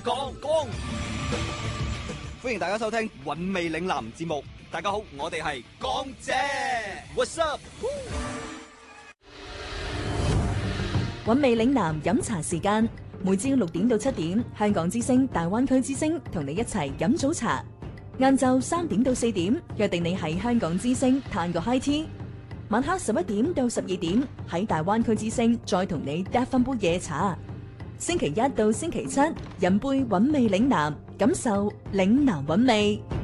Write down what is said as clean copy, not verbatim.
講講。歡迎大家收聽韻味嶺南節目。大家好，我哋係港姐。What's up？ 韻味嶺南飲茶時間，每朝6點到7點，香港之聲、大灣區之聲同你一齊飲早茶。晏晝3點到4點，約定你喺香港之聲嘆個 high tea。晚黑11點到12點，喺大灣區之聲再同你嗒翻杯夜茶。星期一到星期七，飲杯韻味嶺南，感受嶺南韻味。